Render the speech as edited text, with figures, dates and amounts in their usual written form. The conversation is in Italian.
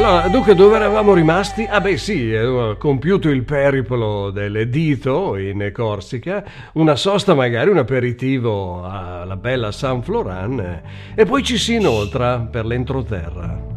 Allora, dunque, dove eravamo rimasti? Ah beh sì, compiuto il periplo del Dito in Corsica, una sosta magari, un aperitivo alla bella San Floran, e poi ci si inoltra per l'entroterra.